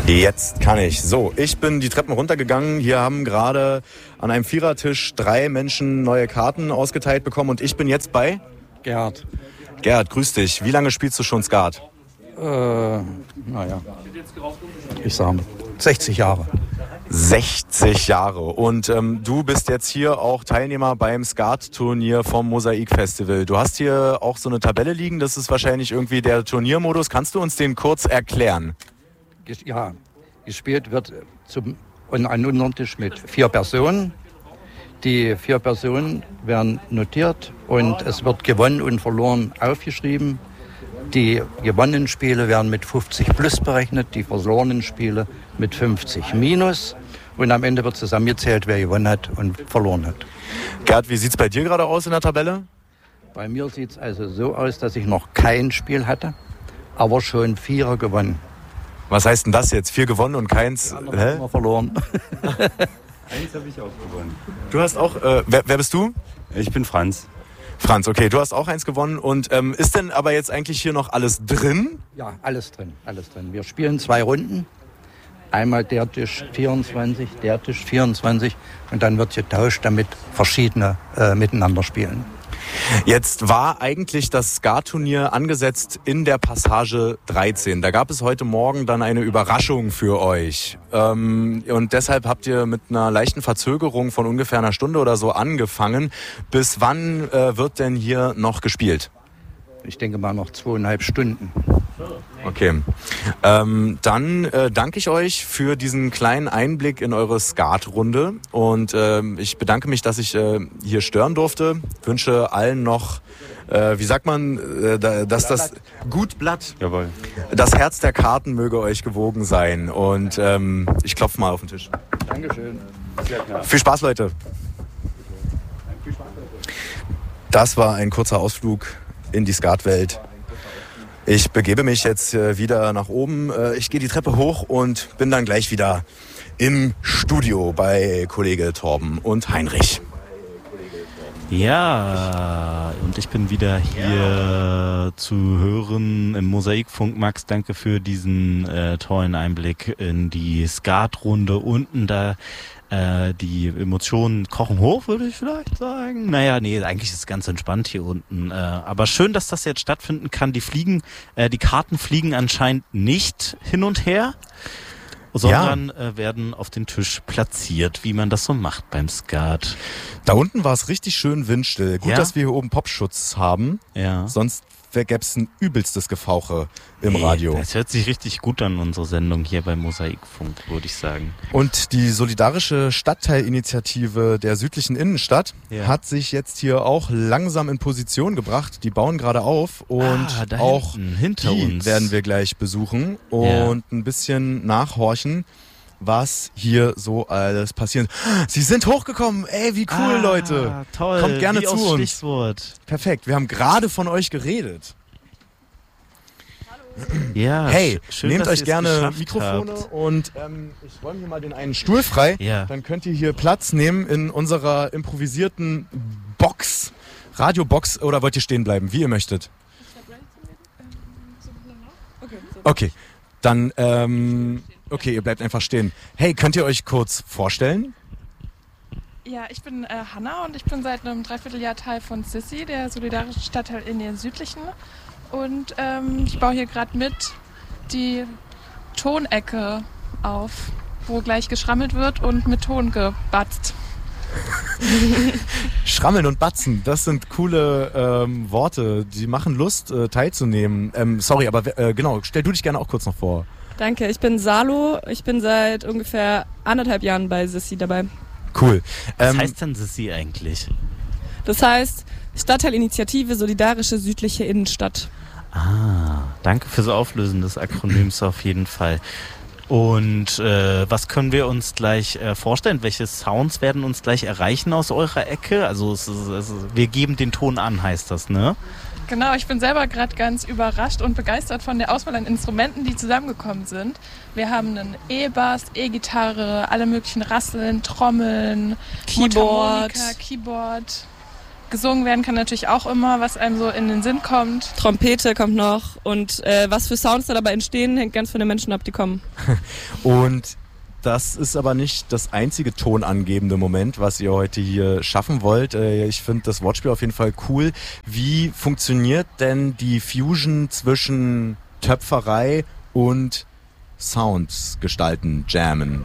Jetzt kann ich. So, ich bin die Treppen runtergegangen. Hier haben gerade an einem Vierertisch 3 Menschen neue Karten ausgeteilt bekommen. Und ich bin jetzt bei? Gerd. Gerd, grüß dich. Wie lange spielst du schon Skat? Ich sag 60 Jahre. 60 Jahre. Und du bist jetzt hier auch Teilnehmer beim Skat-Turnier vom Mosaik-Festival. Du hast hier auch so eine Tabelle liegen. Das ist wahrscheinlich irgendwie der Turniermodus. Kannst du uns den kurz erklären? Ja, gespielt wird an unserem Tisch mit 4 Personen. Die 4 Personen werden notiert und es wird gewonnen und verloren aufgeschrieben. Die gewonnenen Spiele werden mit 50 plus berechnet, die verlorenen Spiele mit 50 minus. Und am Ende wird zusammengezählt, wer gewonnen hat und verloren hat. Gerd, wie sieht es bei dir gerade aus in der Tabelle? Bei mir sieht es also so aus, dass ich noch kein Spiel hatte, aber schon 4 gewonnen. Was heißt denn das jetzt? 4 gewonnen und keins verloren. Eins habe ich auch gewonnen. Du hast auch, wer bist du? Ich bin Franz. Franz, okay, du hast auch eins gewonnen. Und ist denn aber jetzt eigentlich hier noch alles drin? Ja, alles drin. Wir spielen 2 Runden. Einmal der Tisch 24, der Tisch 24 und dann wird getauscht, damit verschiedene miteinander spielen. Jetzt war eigentlich das Skat-Turnier angesetzt in der Passage 13. Da gab es heute Morgen dann eine Überraschung für euch. Und deshalb habt ihr mit einer leichten Verzögerung von ungefähr einer Stunde oder so angefangen. Bis wann wird denn hier noch gespielt? Ich denke mal noch 2,5 Stunden. Okay, dann danke ich euch für diesen kleinen Einblick in eure Skat-Runde und ich bedanke mich, dass ich hier stören durfte. Wünsche allen noch, wie sagt man, dass das gut Blatt, Jawohl. Das Herz der Karten möge euch gewogen sein und ich klopfe mal auf den Tisch. Dankeschön. Viel Spaß, Leute. Das war ein kurzer Ausflug in die Skatwelt. Ich begebe mich jetzt wieder nach oben. Ich gehe die Treppe hoch und bin dann gleich wieder im Studio bei Kollege Torben und Heinrich. Ja, und ich bin wieder hier zu hören im Mosaikfunk. Max, danke für diesen tollen Einblick in die Skatrunde unten da. Die Emotionen kochen hoch, würde ich vielleicht sagen. Naja, nee, eigentlich ist es ganz entspannt hier unten. Aber schön, dass das jetzt stattfinden kann. Die Karten fliegen anscheinend nicht hin und her, sondern werden auf den Tisch platziert, wie man das so macht beim Skat. Da unten war es richtig schön windstill. Gut, dass wir hier oben Popschutz haben. Ja. Sonst gäbe es ein übelstes Gefauche im Radio. Das hört sich richtig gut an, unsere Sendung hier beim Mosaikfunk, würde ich sagen. Und die solidarische Stadtteilinitiative der südlichen Innenstadt hat sich jetzt hier auch langsam in Position gebracht. Die bauen gerade auf und auch hinter uns werden wir gleich besuchen und ein bisschen nachhorchen, was hier so alles passiert. Sie sind hochgekommen. Ey, wie cool, Leute. Toll. Kommt gerne wie zu aus uns. Stichwort. Perfekt. Wir haben gerade von euch geredet. Ja, hey, schön, nehmt dass euch ihr es gerne geschafft Mikrofone habt. und ich räume hier mal den einen Stuhl frei. Ja. Dann könnt ihr hier Platz nehmen in unserer improvisierten Box, Radiobox, oder wollt ihr stehen bleiben, wie ihr möchtet? Okay, dann, okay, ihr bleibt einfach stehen. Hey, könnt ihr euch kurz vorstellen? Ja, ich bin Hanna und ich bin seit einem Dreivierteljahr Teil von Sissi, der solidarischen Stadtteil in den südlichen. Und ich baue hier gerade mit die Tonecke auf, wo gleich geschrammelt wird und mit Ton gebatzt. Schrammeln und batzen, das sind coole Worte, die machen Lust, teilzunehmen. Sorry, aber genau, stell du dich gerne auch kurz noch vor. Danke, ich bin Salo, ich bin seit ungefähr 1,5 Jahren bei Sissi dabei. Cool. Was heißt denn Sissi eigentlich? Das heißt Stadtteilinitiative Solidarische Südliche Innenstadt. Danke fürs Auflösen des Akronyms auf jeden Fall. Und was können wir uns gleich vorstellen? Welche Sounds werden uns gleich erreichen aus eurer Ecke? Also wir geben den Ton an, heißt das, ne? Genau, ich bin selber gerade ganz überrascht und begeistert von der Auswahl an Instrumenten, die zusammengekommen sind. Wir haben einen E-Bass, E-Gitarre, alle möglichen Rasseln, Trommeln, Keyboard. Mundharmonika, Keyboard. Gesungen werden kann natürlich auch immer, was einem so in den Sinn kommt. Trompete kommt noch und was für Sounds da dabei entstehen, hängt ganz von den Menschen ab, die kommen. Und das ist aber nicht das einzige tonangebende Moment, was ihr heute hier schaffen wollt. Ich finde das Wortspiel auf jeden Fall cool. Wie funktioniert denn die Fusion zwischen Töpferei und Sounds gestalten, jammen?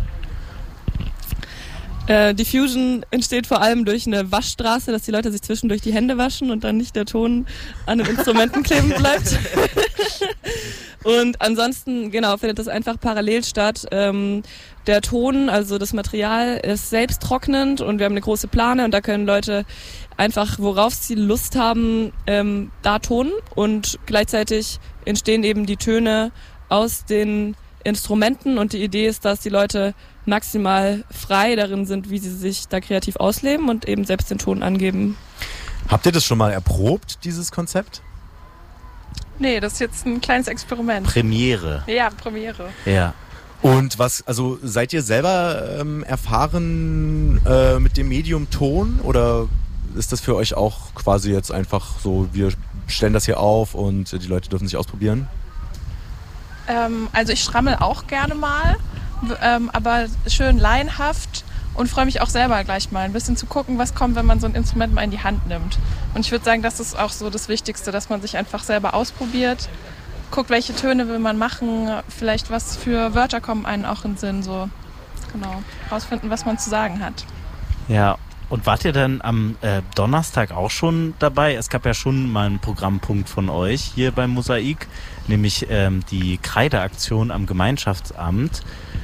Die Fusion entsteht vor allem durch eine Waschstraße, dass die Leute sich zwischendurch die Hände waschen und dann nicht der Ton an den Instrumenten kleben bleibt. Und ansonsten, genau, findet das einfach parallel statt. Der Ton, also das Material, ist selbst trocknend und wir haben eine große Plane und da können Leute einfach, worauf sie Lust haben, da tonen und gleichzeitig entstehen eben die Töne aus den Instrumenten und die Idee ist, dass die Leute maximal frei darin sind, wie sie sich da kreativ ausleben und eben selbst den Ton angeben. Habt ihr das schon mal erprobt, dieses Konzept? Nee, das ist jetzt ein kleines Experiment. Premiere. Ja, Premiere. Ja. Und also seid ihr selber erfahren mit dem Medium Ton oder ist das für euch auch quasi jetzt einfach so, wir stellen das hier auf und die Leute dürfen sich ausprobieren? Also ich schrammel auch gerne mal, aber schön laienhaft und freue mich auch selber gleich mal ein bisschen zu gucken, was kommt, wenn man so ein Instrument mal in die Hand nimmt. Und ich würde sagen, das ist auch so das Wichtigste, dass man sich einfach selber ausprobiert, guckt, welche Töne will man machen, vielleicht was für Wörter kommen einem auch in den Sinn, so genau, rausfinden, was man zu sagen hat. Ja. Und wart ihr denn am Donnerstag auch schon dabei? Es gab ja schon mal einen Programmpunkt von euch hier beim Mosaik, nämlich die Kreideaktion am Gemeinschaftsamt.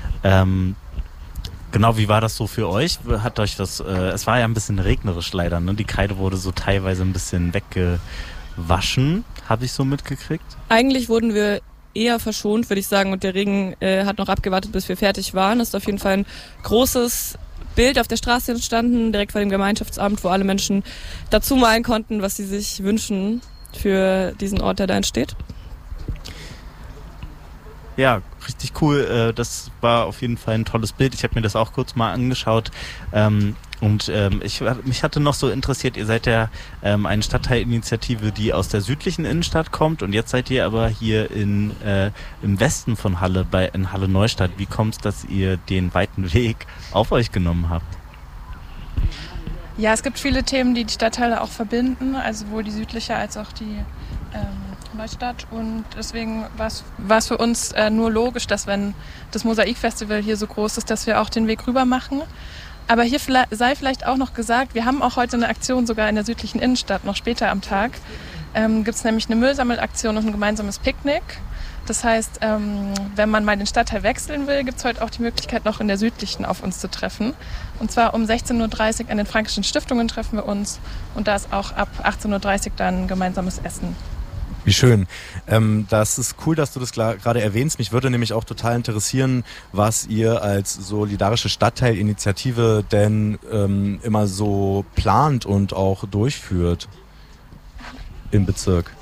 Genau, wie war das so für euch? Hat euch das? Es war ja ein bisschen regnerisch leider, ne? Die Kreide wurde so teilweise ein bisschen weggewaschen, habe ich so mitgekriegt. Eigentlich wurden wir eher verschont, würde ich sagen, und der Regen hat noch abgewartet, bis wir fertig waren. Es ist auf jeden Fall ein großes Bild auf der Straße entstanden, direkt vor dem Gemeinschaftsamt, wo alle Menschen dazu malen konnten, was sie sich wünschen für diesen Ort, der da entsteht. Ja, richtig cool. Das war auf jeden Fall ein tolles Bild. Ich habe mir das auch kurz mal angeschaut. Mich hatte noch so interessiert, ihr seid ja eine Stadtteilinitiative, die aus der südlichen Innenstadt kommt und jetzt seid ihr aber hier im Westen von Halle, in Halle Neustadt. Wie kommt es, dass ihr den weiten Weg auf euch genommen habt? Ja, es gibt viele Themen, die die Stadtteile auch verbinden, also sowohl die südliche als auch die Neustadt und deswegen war es für uns nur logisch, dass wenn das Mosaikfestival hier so groß ist, dass wir auch den Weg rüber machen. Aber hier sei vielleicht auch noch gesagt, wir haben auch heute eine Aktion sogar in der südlichen Innenstadt, noch später am Tag. Gibt es nämlich eine Müllsammelaktion und ein gemeinsames Picknick. Das heißt, wenn man mal den Stadtteil wechseln will, gibt es heute auch die Möglichkeit, noch in der südlichen auf uns zu treffen. Und zwar um 16.30 Uhr an den Fränkischen Stiftungen treffen wir uns und da ist auch ab 18.30 Uhr dann gemeinsames Essen. Wie schön. Das ist cool, dass du das gerade erwähnst. Mich würde nämlich auch total interessieren, was ihr als solidarische Stadtteilinitiative denn immer so plant und auch durchführt im Bezirk.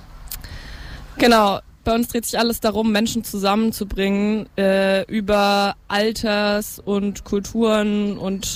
Genau. Bei uns dreht sich alles darum, Menschen zusammenzubringen über Alters- und Kulturen und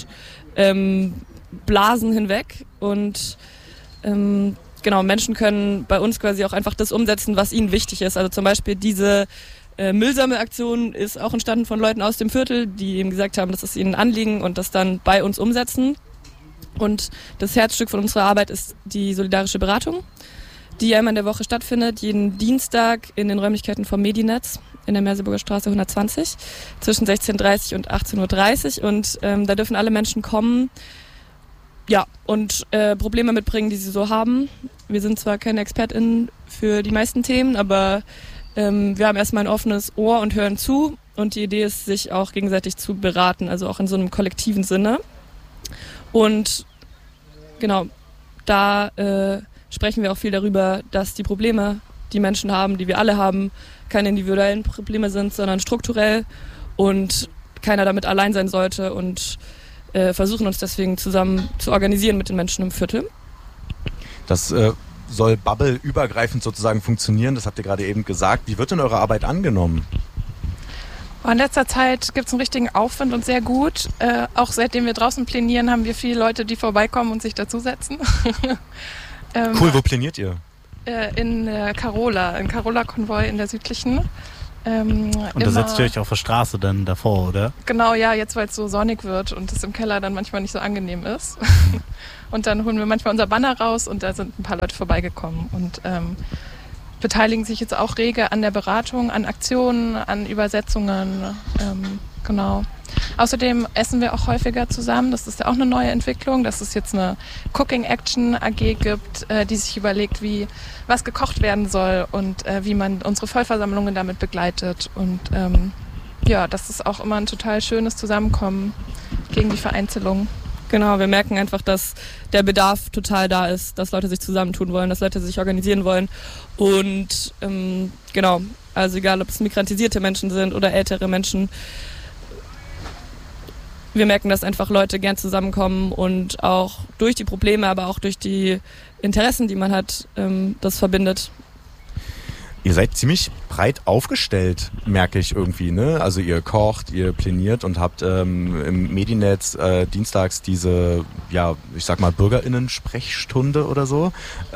Blasen hinweg und genau, Menschen können bei uns quasi auch einfach das umsetzen, was ihnen wichtig ist. Also zum Beispiel diese Müllsammelaktion ist auch entstanden von Leuten aus dem Viertel, die eben gesagt haben, das ist ihnen ein Anliegen und das dann bei uns umsetzen. Und das Herzstück von unserer Arbeit ist die solidarische Beratung, die einmal in der Woche stattfindet, jeden Dienstag in den Räumlichkeiten vom Medinetz in der Merseburger Straße 120 zwischen 16.30 und 18.30 Uhr. Und da dürfen alle Menschen kommen, ja, und Probleme mitbringen, die sie so haben. Wir sind zwar keine ExpertInnen für die meisten Themen, aber wir haben erstmal ein offenes Ohr und hören zu. Und die Idee ist, sich auch gegenseitig zu beraten, also auch in so einem kollektiven Sinne. Und genau, da sprechen wir auch viel darüber, dass die Probleme, die Menschen haben, die wir alle haben, keine individuellen Probleme sind, sondern strukturell und keiner damit allein sein sollte und versuchen uns deswegen zusammen zu organisieren mit den Menschen im Viertel. Das soll Bubble-übergreifend sozusagen funktionieren, das habt ihr gerade eben gesagt. Wie wird denn eure Arbeit angenommen? In letzter Zeit gibt es einen richtigen Aufwind und sehr gut. Auch seitdem wir draußen plänieren, haben wir viele Leute, die vorbeikommen und sich dazusetzen. Cool, wo pläniert ihr? In Carola, im Carola-Konvoi in der südlichen. Und da setzt ihr euch auf der Straße dann davor, oder? Genau, ja, jetzt weil es so sonnig wird und es im Keller dann manchmal nicht so angenehm ist. Und dann holen wir manchmal unser Banner raus und da sind ein paar Leute vorbeigekommen und beteiligen sich jetzt auch rege an der Beratung, an Aktionen, an Übersetzungen. Genau. Außerdem essen wir auch häufiger zusammen. Das ist ja auch eine neue Entwicklung, dass es jetzt eine Cooking Action AG gibt, die sich überlegt, was gekocht werden soll und wie man unsere Vollversammlungen damit begleitet. Und das ist auch immer ein total schönes Zusammenkommen gegen die Vereinzelung. Genau, wir merken einfach, dass der Bedarf total da ist, dass Leute sich zusammentun wollen, dass Leute sich organisieren wollen. Und genau, also egal, ob es migrantisierte Menschen sind oder ältere Menschen, wir merken, dass einfach Leute gern zusammenkommen und auch durch die Probleme, aber auch durch die Interessen, die man hat, das verbindet. Ihr seid ziemlich breit aufgestellt, merke ich irgendwie, ne? Also ihr kocht, ihr pläniert und habt im Mediennetz dienstags diese, ja, ich sag mal BürgerInnen-Sprechstunde oder so.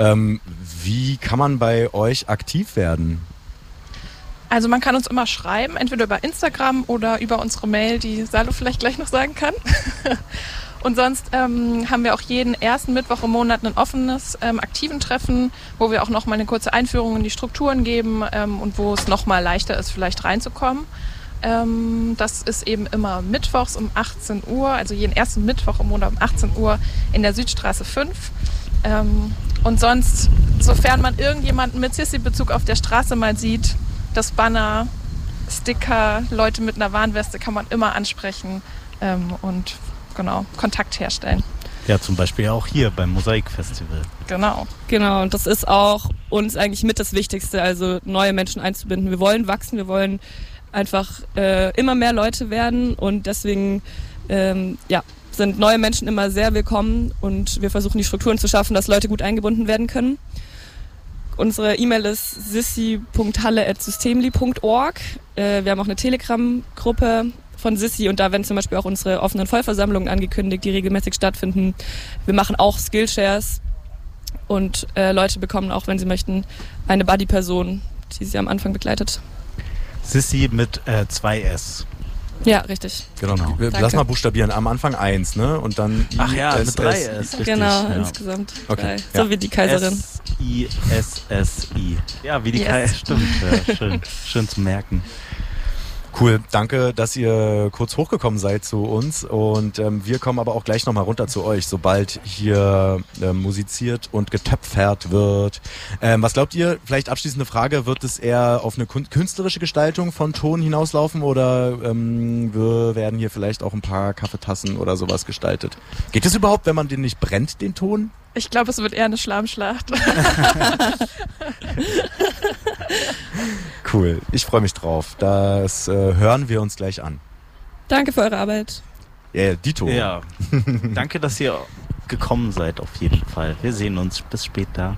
Wie kann man bei euch aktiv werden? Also man kann uns immer schreiben, entweder über Instagram oder über unsere Mail, die Salo vielleicht gleich noch sagen kann. Und sonst haben wir auch jeden ersten Mittwoch im Monat ein offenes, aktiven Treffen, wo wir auch nochmal eine kurze Einführung in die Strukturen geben und wo es nochmal leichter ist, vielleicht reinzukommen. Das ist eben immer mittwochs um 18 Uhr, also jeden ersten Mittwoch im Monat um 18 Uhr in der Südstraße 5. Und sonst, sofern man irgendjemanden mit Sissi-Bezug auf der Straße mal sieht, das Banner, Sticker, Leute mit einer Warnweste kann man immer ansprechen und genau, Kontakt herstellen. Ja, zum Beispiel auch hier beim Mosaik-Festival. Genau. Genau, und das ist auch uns eigentlich mit das Wichtigste, also neue Menschen einzubinden. Wir wollen wachsen, wir wollen einfach immer mehr Leute werden und deswegen sind neue Menschen immer sehr willkommen und wir versuchen die Strukturen zu schaffen, dass Leute gut eingebunden werden können. Unsere E-Mail ist sissi.halle@systemli.org. Wir haben auch eine Telegram-Gruppe von Sissi und da werden zum Beispiel auch unsere offenen Vollversammlungen angekündigt, die regelmäßig stattfinden. Wir machen auch Skillshares und Leute bekommen auch, wenn sie möchten, eine Buddy-Person, die sie am Anfang begleitet. Sissi mit 2 S. Ja, richtig. Genau. Lass mal buchstabieren. Am Anfang 1, ne? Und dann Ach ja, mit 3 S. Richtig, genau, ja. Insgesamt. Okay. 3. So wie die Kaiserin. S-I-S-S-I. Ja, wie die Kaiserin. Stimmt, ja, schön zu merken. Cool, danke, dass ihr kurz hochgekommen seid zu uns und wir kommen aber auch gleich nochmal runter zu euch, sobald hier musiziert und getöpfert wird. Was glaubt ihr, vielleicht abschließende Frage, wird es eher auf eine künstlerische Gestaltung von Ton hinauslaufen oder wir werden hier vielleicht auch ein paar Kaffeetassen oder sowas gestaltet? Geht es überhaupt, wenn man den nicht brennt, den Ton? Ich glaube, es wird eher eine Schlammschlacht. Cool, ich freue mich drauf. Das hören wir uns gleich an. Danke für eure Arbeit. Ja, Dito. Ja, danke, dass ihr gekommen seid auf jeden Fall. Wir sehen uns. Bis später.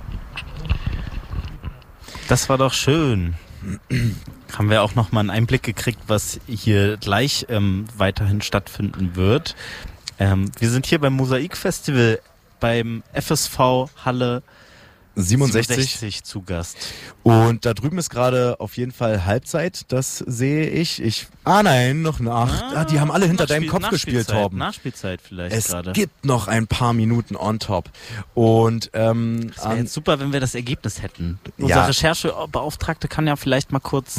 Das war doch schön. Haben wir auch nochmal einen Einblick gekriegt, was hier gleich weiterhin stattfinden wird. Wir sind hier beim Mosaik-Festival beim FSV Halle 67 zu Gast. Und da drüben ist gerade auf jeden Fall Halbzeit, das sehe ich. Nein, noch nach. Die haben alle hinter deinem Kopf gespielt, Torben. Nachspielzeit vielleicht gerade. Es gibt noch ein paar Minuten on top. Und das wäre jetzt super, wenn wir das Ergebnis hätten. Unser Recherchebeauftragte kann ja vielleicht mal kurz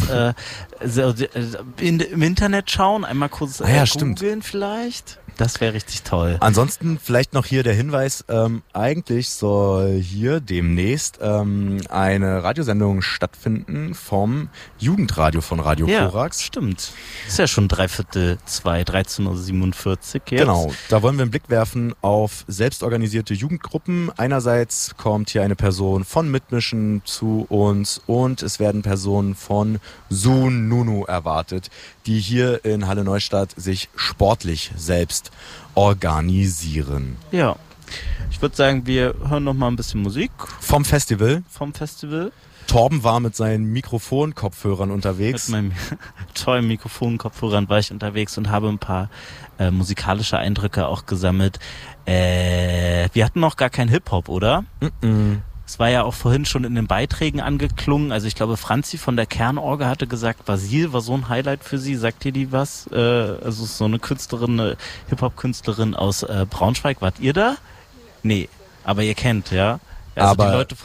im Internet schauen, einmal kurz googeln vielleicht. Das wäre richtig toll. Ansonsten vielleicht noch hier der Hinweis, eigentlich soll hier demnächst eine Radiosendung stattfinden vom Jugendradio von Radio Korax. Stimmt. Ist ja schon 13:45 Uhr jetzt. Genau, da wollen wir einen Blick werfen auf selbstorganisierte Jugendgruppen. Einerseits kommt hier eine Person von Mitmischen zu uns und es werden Personen von Sun Nunu erwartet, die hier in Halle Neustadt sich sportlich selbst organisieren. Ja, ich würde sagen, wir hören noch mal ein bisschen Musik. Vom Festival. Torben war mit seinen Mikrofonkopfhörern unterwegs. Mit meinem tollen Mikrofonkopfhörern war ich unterwegs und habe ein paar musikalische Eindrücke auch gesammelt. Wir hatten noch gar kein Hip-Hop, oder? Es war ja auch vorhin schon in den Beiträgen angeklungen. Also ich glaube, Franzi von der Kernorgel hatte gesagt, Basil war so ein Highlight für sie. Sagt ihr die was? Also so eine Künstlerin, eine Hip-Hop-Künstlerin aus Braunschweig. Wart ihr da? Nee, aber ihr kennt, ja? Also Aber die Leute